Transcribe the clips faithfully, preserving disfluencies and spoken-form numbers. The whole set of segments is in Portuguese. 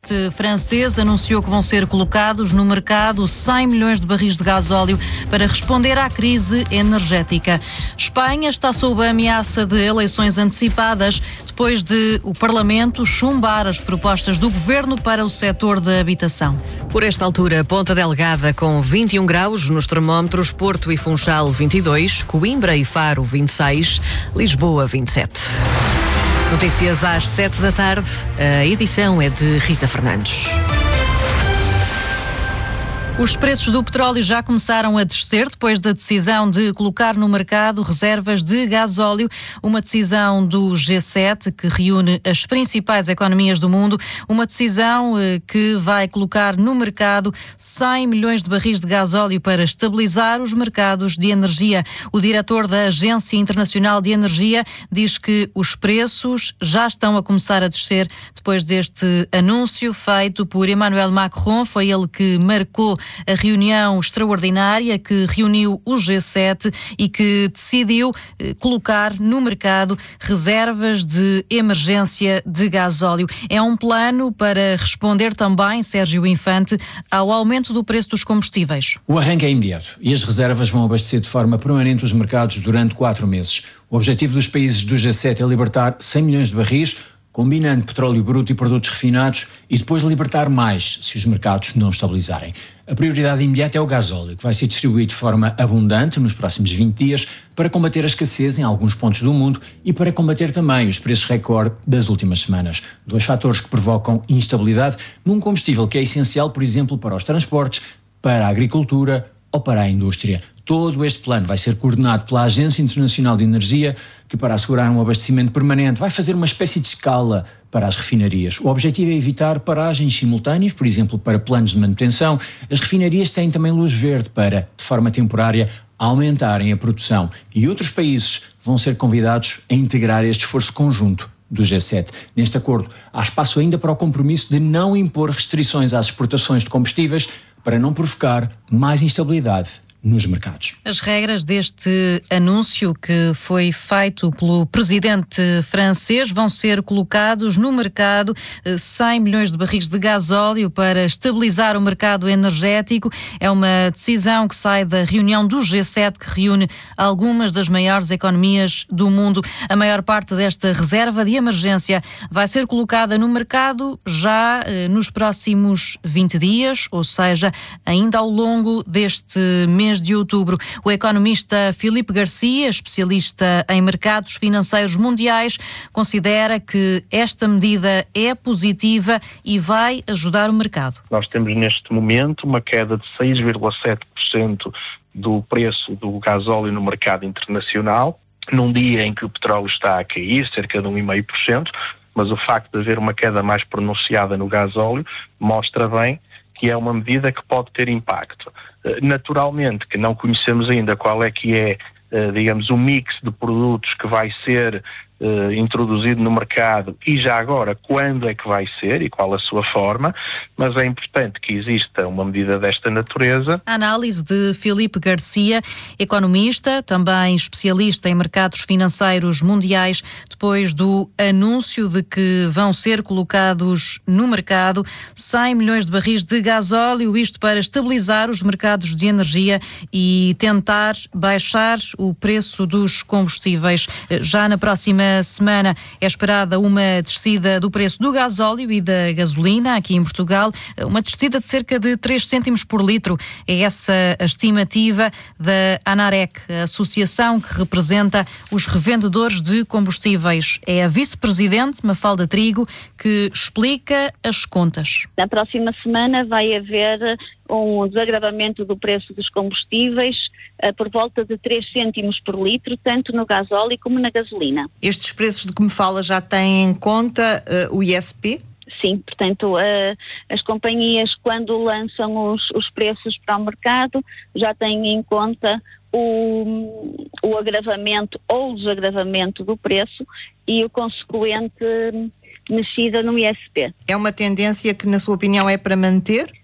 O francês anunciou que vão ser colocados no mercado cem milhões de barris de gasóleo para responder à crise energética. Espanha está sob a ameaça de eleições antecipadas depois de o Parlamento chumbar as propostas do governo para o setor da habitação. Por esta altura, Ponta Delgada com vinte e um graus nos termómetros, Porto e Funchal vinte e dois, Coimbra e Faro vinte e seis, Lisboa vinte e sete. Notícias às sete da tarde. A edição é de Rita Fernandes. Os preços do petróleo já começaram a descer depois da decisão de colocar no mercado reservas de gasóleo, uma decisão do G sete que reúne as principais economias do mundo, uma decisão eh, que vai colocar no mercado cem milhões de barris de gasóleo para estabilizar os mercados de energia. O diretor da Agência Internacional de Energia diz que os preços já estão a começar a descer depois deste anúncio feito por Emmanuel Macron. Foi ele que marcou a reunião extraordinária que reuniu o G sete e que decidiu eh, colocar no mercado reservas de emergência de gasóleo. É um plano para responder também, Sérgio Infante, ao aumento do preço dos combustíveis. O arranque é imediato e as reservas vão abastecer de forma permanente os mercados durante quatro meses. O objetivo dos países do G sete é libertar cem milhões de barris, combinando petróleo bruto e produtos refinados, e depois libertar mais se os mercados não estabilizarem. A prioridade imediata é o gasóleo, que vai ser distribuído de forma abundante nos próximos vinte dias para combater a escassez em alguns pontos do mundo e para combater também os preços recorde das últimas semanas. Dois fatores que provocam instabilidade num combustível que é essencial, por exemplo, para os transportes, para a agricultura ou para a indústria. Todo este plano vai ser coordenado pela Agência Internacional de Energia, que para assegurar um abastecimento permanente vai fazer uma espécie de escala para as refinarias. O objetivo é evitar paragens simultâneas, por exemplo, para planos de manutenção. As refinarias têm também luz verde para, de forma temporária, aumentarem a produção. E outros países vão ser convidados a integrar este esforço conjunto do G sete. Neste acordo, há espaço ainda para o compromisso de não impor restrições às exportações de combustíveis para não provocar mais instabilidade nos mercados. As regras deste anúncio que foi feito pelo presidente francês vão ser colocados no mercado cem milhões de barris de gasóleo para estabilizar o mercado energético. É uma decisão que sai da reunião do G sete que reúne algumas das maiores economias do mundo. A maior parte desta reserva de emergência vai ser colocada no mercado já eh, nos próximos vinte dias, ou seja, ainda ao longo deste mês de outubro. O economista Filipe Garcia, especialista em mercados financeiros mundiais, considera que esta medida é positiva e vai ajudar o mercado. Nós temos neste momento uma queda de seis vírgula sete por cento do preço do gasóleo no mercado internacional, num dia em que o petróleo está a cair, cerca de um vírgula cinco por cento, mas o facto de haver uma queda mais pronunciada no gasóleo mostra bem que é uma medida que pode ter impacto. Naturalmente que não conhecemos ainda qual é que é, digamos, o mix de produtos que vai ser uh, introduzido no mercado e já agora quando é que vai ser e qual a sua forma, mas é importante que exista uma medida desta natureza. A análise de Filipe Garcia, economista, também especialista em mercados financeiros mundiais, depois do anúncio de que vão ser colocados no mercado cem milhões de barris de gasóleo, isto para estabilizar os mercados de energia e tentar baixar o preço dos combustíveis. Já na próxima semana é esperada uma descida do preço do gasóleo e da gasolina aqui em Portugal, uma descida de cerca de três cêntimos por litro. É essa a estimativa da ANAREC, a associação que representa os revendedores de combustíveis. É a vice-presidente Mafalda Trigo que explica as contas. Na próxima semana vai haver um desagravamento do preço dos combustíveis uh, por volta de três cêntimos por litro, tanto no gasóleo como na gasolina. Estes preços de que me fala já têm em conta uh, o I S P? Sim, portanto, uh, as companhias, quando lançam os, os preços para o mercado, já têm em conta o, o agravamento ou o desagravamento do preço e o consequente mexida no I S P. É uma tendência que, na sua opinião, é para manter?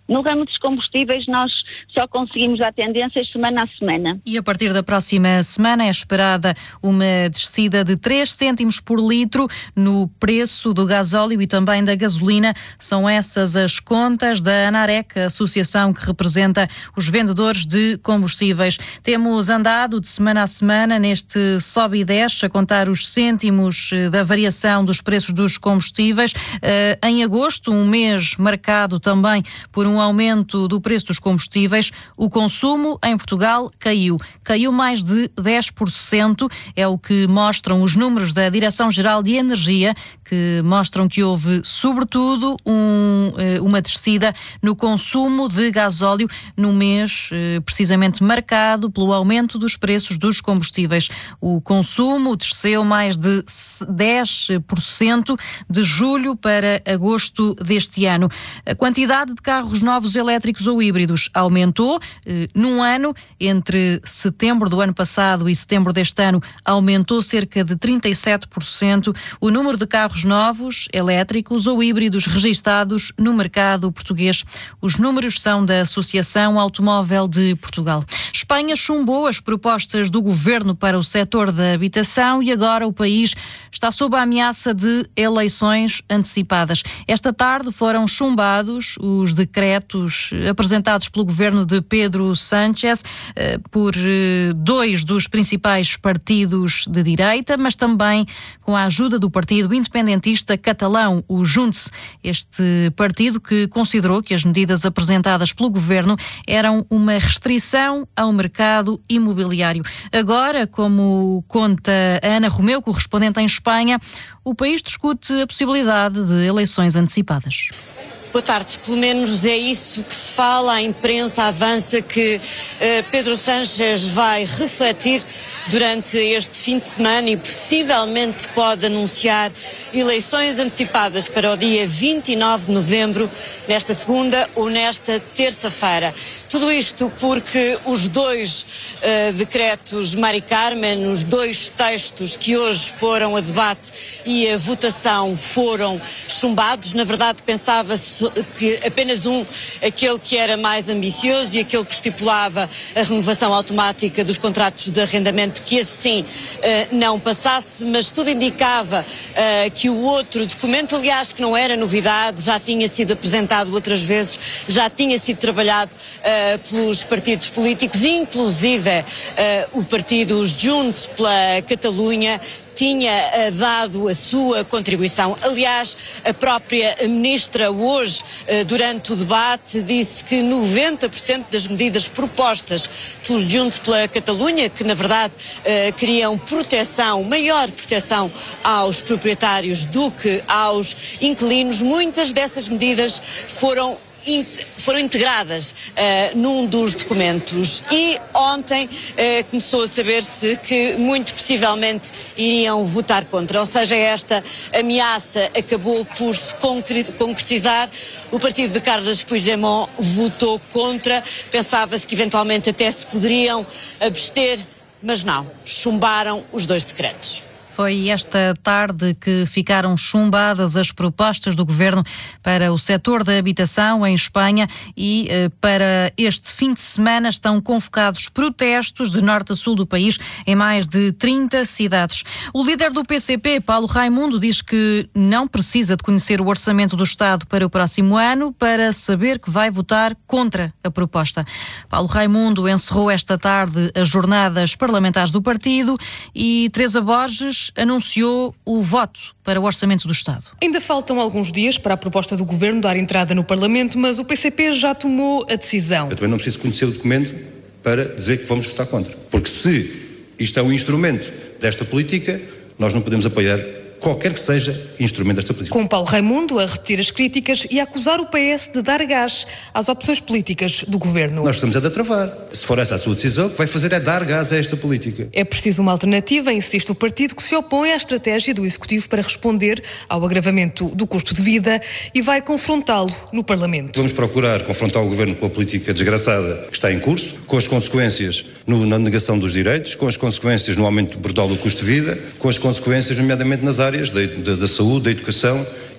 No ramo dos combustíveis nós só conseguimos dar tendências semana a semana. E a partir da próxima semana é esperada uma descida de três cêntimos por litro no preço do gasóleo e também da gasolina. São essas as contas da ANAREC, a associação que representa os vendedores de combustíveis. Temos andado de semana a semana neste sobe e desce, a contar os cêntimos da variação dos preços dos combustíveis. Em agosto, um mês marcado também por um aumento do preço dos combustíveis, o consumo em Portugal caiu. Caiu mais de dez por cento, é o que mostram os números da Direção-Geral de Energia, que mostram que houve, sobretudo, um, uma descida no consumo de gasóleo no mês precisamente marcado pelo aumento dos preços dos combustíveis. O consumo desceu mais de dez por cento de julho para agosto deste ano. A quantidade de carros novos elétricos ou híbridos aumentou eh, num ano. Entre setembro do ano passado e setembro deste ano aumentou cerca de trinta e sete por cento o número de carros novos elétricos ou híbridos registados no mercado português. Os números são da Associação Automóvel de Portugal. Espanha chumbou as propostas do governo para o setor da habitação e agora o país está sob a ameaça de eleições antecipadas. Esta tarde foram chumbados os decretos apresentados pelo governo de Pedro Sánchez eh, por eh, dois dos principais partidos de direita, mas também com a ajuda do partido independentista catalão, o Junts. Este partido que considerou que as medidas apresentadas pelo governo eram uma restrição ao mercado imobiliário. Agora, como conta a Ana Romeu, correspondente em Espanha, o país discute a possibilidade de eleições antecipadas. Boa tarde. Pelo menos é isso que se fala. A imprensa avança que uh, Pedro Sánchez vai refletir durante este fim de semana e possivelmente pode anunciar eleições antecipadas para o dia vinte e nove de novembro, nesta segunda ou nesta terça-feira. Tudo isto porque os dois uh, decretos Mari Carmen, os dois textos que hoje foram a debate e a votação foram chumbados. Na verdade, pensava-se que apenas um, aquele que era mais ambicioso e aquele que estipulava a renovação automática dos contratos de arrendamento, que assim uh, não passasse, mas tudo indicava uh, que o outro documento, aliás, que não era novidade, já tinha sido apresentado outras vezes, já tinha sido trabalhado uh, pelos partidos políticos, inclusive uh, o partido Junts pela Catalunha, tinha uh, dado a sua contribuição. Aliás, a própria ministra hoje, uh, durante o debate, disse que noventa por cento das medidas propostas pelos Junts pela Catalunha, que na verdade uh, queriam proteção, maior proteção aos proprietários do que aos inquilinos, muitas dessas medidas foram foram integradas uh, num dos documentos e ontem uh, começou a saber-se que muito possivelmente iriam votar contra, ou seja, esta ameaça acabou por se concretizar. O partido de Carles Puigdemont votou contra, pensava-se que eventualmente até se poderiam abster, mas não, chumbaram os dois decretos. Foi esta tarde que ficaram chumbadas as propostas do governo para o setor da habitação em Espanha e eh, para este fim de semana estão convocados protestos de norte a sul do país em mais de trinta cidades. O líder do P C P, Paulo Raimundo, diz que não precisa de conhecer o orçamento do Estado para o próximo ano para saber que vai votar contra a proposta. Paulo Raimundo encerrou esta tarde as jornadas parlamentares do partido e Teresa Borges anunciou o voto para o Orçamento do Estado. Ainda faltam alguns dias para a proposta do Governo dar entrada no Parlamento, mas o P C P já tomou a decisão. Eu também não preciso conhecer o documento para dizer que vamos votar contra. Porque se isto é um instrumento desta política, nós não podemos apoiar qualquer que seja instrumento desta política. Com Paulo Raimundo a repetir as críticas e a acusar o P S de dar gás às opções políticas do Governo. Nós estamos a dar travar. Se for essa a sua decisão, o que vai fazer é dar gás a esta política. É preciso uma alternativa, insiste o partido, que se opõe à estratégia do Executivo para responder ao agravamento do custo de vida e vai confrontá-lo no Parlamento. Vamos procurar confrontar o Governo com a política desgraçada que está em curso, com as consequências no, na negação dos direitos, com as consequências no aumento brutal do custo de vida, com as consequências, nomeadamente nas áreas Da, da, da saúde, da educação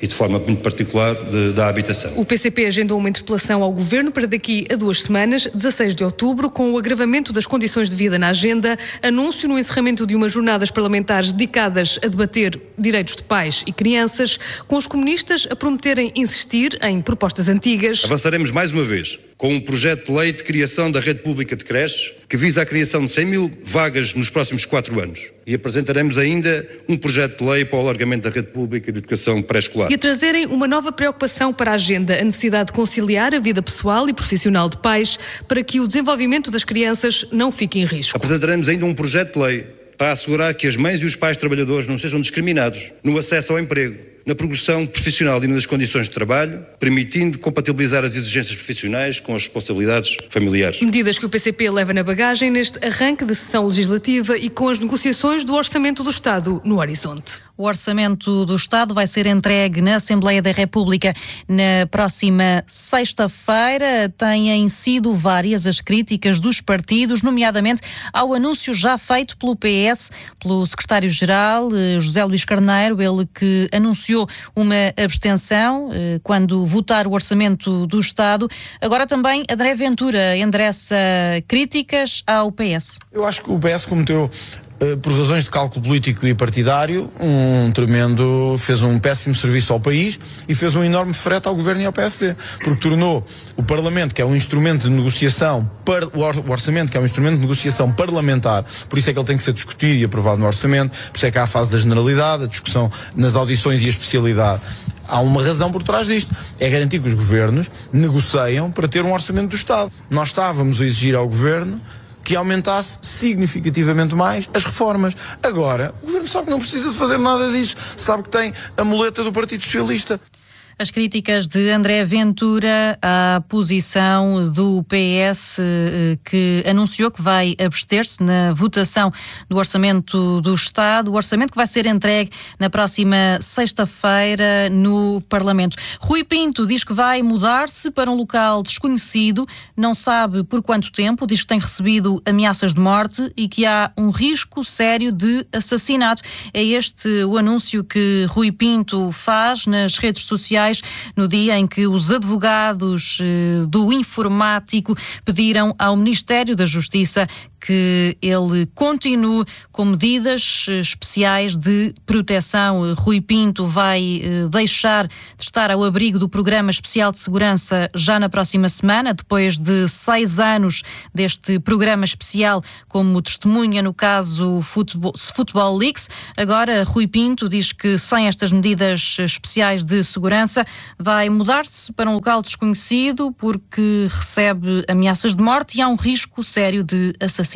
e de forma muito particular de, da habitação. O P C P agendou uma interpelação ao Governo para daqui a duas semanas, dezasseis de outubro, com o agravamento das condições de vida na agenda, anúncio no encerramento de umas jornadas parlamentares dedicadas a debater direitos de pais e crianças, com os comunistas a prometerem insistir em propostas antigas. Avançaremos mais uma vez com um projeto de lei de criação da rede pública de creches, que visa a criação de cem mil vagas nos próximos quatro anos. E apresentaremos ainda um projeto de lei para o alargamento da rede pública de educação pré-escolar. E a trazerem uma nova preocupação para a agenda, a necessidade de conciliar a vida pessoal e profissional de pais, para que o desenvolvimento das crianças não fique em risco. Apresentaremos ainda um projeto de lei para assegurar que as mães e os pais trabalhadores não sejam discriminados no acesso ao emprego, na progressão profissional e nas condições de trabalho, permitindo compatibilizar as exigências profissionais com as responsabilidades familiares. Medidas que o P C P leva na bagagem neste arranque de sessão legislativa e com as negociações do Orçamento do Estado no horizonte. O Orçamento do Estado vai ser entregue na Assembleia da República na próxima sexta-feira. Têm sido várias as críticas dos partidos, nomeadamente ao anúncio já feito pelo P S, pelo secretário-geral, José Luís Carneiro, ele que anunciou uma abstenção eh, quando votar o Orçamento do Estado. Agora também André Ventura endereça críticas ao P S. Eu acho que o P S cometeu, eh, por razões de cálculo político e partidário, um tremendo, fez um péssimo serviço ao país e fez um enorme frete ao Governo e ao P S D, porque tornou o Parlamento, que é um instrumento de negociação, par, o Orçamento, que é um instrumento de negociação parlamentar, por isso é que ele tem que ser discutido e aprovado no Orçamento, por isso é que há a fase da generalidade, a discussão nas audições e a especialidade. Há uma razão por trás disto, é garantir que os governos negociam para ter um orçamento do Estado. Nós estávamos a exigir ao Governo que aumentasse significativamente mais as reformas. Agora, o Governo sabe que não precisa de fazer nada disso, sabe que tem a muleta do Partido Socialista. As críticas de André Ventura à posição do P S, que anunciou que vai abster-se na votação do Orçamento do Estado, o orçamento que vai ser entregue na próxima sexta-feira no Parlamento. Rui Pinto diz que vai mudar-se para um local desconhecido, não sabe por quanto tempo, diz que tem recebido ameaças de morte e que há um risco sério de assassinato. É este o anúncio que Rui Pinto faz nas redes sociais no dia em que os advogados eh, do informático pediram ao Ministério da Justiça que ele continue com medidas especiais de proteção. Rui Pinto vai eh, deixar de estar ao abrigo do Programa Especial de Segurança já na próxima semana, depois de seis anos deste programa especial como testemunha no caso Futebol, Futebol Leaks. Agora, Rui Pinto diz que sem estas medidas especiais de segurança vai mudar-se para um local desconhecido porque recebe ameaças de morte e há um risco sério de assassinato.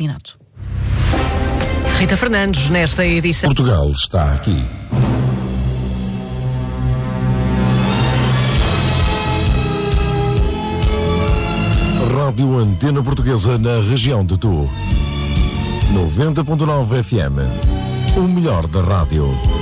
Rita Fernandes, nesta edição. Portugal está aqui. Rádio Antena Portuguesa na região de Tu. noventa ponto nove F M. O melhor da rádio.